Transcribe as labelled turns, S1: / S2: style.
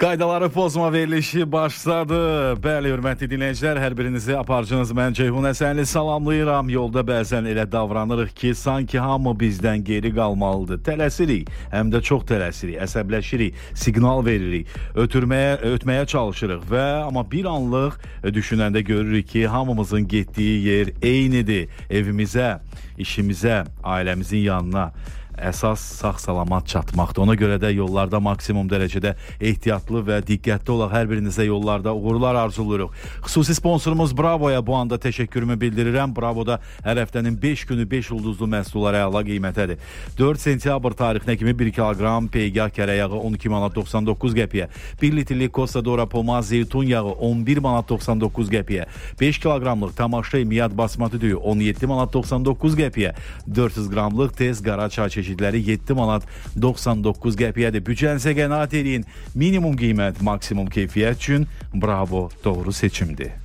S1: Qaydaları pozma verilişi başladı. Bəli, hörmətli dinləyicilər, hər birinizi aparıcınız mən Ceyhun Həsənli salamlayıram. Yolda bəzən elə davranırıq ki, sanki hamı bizdən geri qalmalıdır. Tələsirik, həm də çox tələsirik, əsəbləşirik, siqnal veririk, ötməyə çalışırıq və amma bir anlıq düşünəndə görürük ki, hamımızın getdiyi yer eynidir. Evimizə, işimizə, ailəmizin yanına əsas sağ-salamat çatmaqdır. Ona görə də yollarda maksimum dərəcədə ehtiyatlı və diqqətli olaq. Hər birinizə yollarda uğurlar arzulayırıq. Xüsusi sponsorumuz Bravoya bu anda təşəkkürümü bildirirəm. Bravoda hər həftənin 5 günü 5 ulduzlu məhsullara əla qiymətədir. 4 sentyabr tarixinə kimi 1 kiloqram peygah kərə yağı 12 manat 99 qəpiyə, 1 litrlik Costa Dora Poma zeytun yağı 11 manat 99 qəpiyə, 5 kiloqramlıq Tamaşay Miyad basmati düyü 17 manat 99 qəpiyə, 400 qramlıq tez qara çay çeşidləri 7 manat 99 qəpiyədir. Büdcənizə qənaət edin. Minimum qiymət, maksimum keyfiyyət üçün Bravo doğru seçimdir.